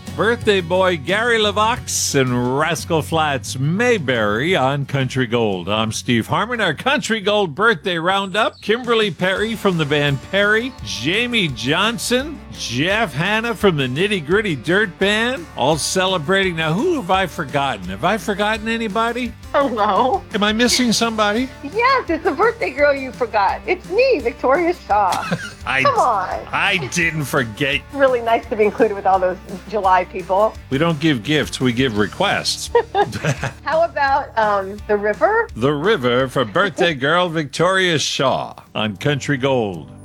Birthday Boy Gary LaVox and Rascal Flatts Mayberry on Country Gold. I'm Steve Harmon. Our Country Gold birthday roundup. Kimberly Perry from the band Perry, Jamie Johnson, Jeff Hanna from the Nitty Gritty Dirt Band, all celebrating. Now, who have I forgotten? Have I forgotten anybody? Oh, no. Am I missing somebody? Yes, it's the birthday girl you forgot. It's me, Victoria Shaw. Come on. I didn't forget. Really nice to be included with all those July people. We don't give gifts, we give requests. How about the river? The River for birthday girl Victoria Shaw on Country Gold.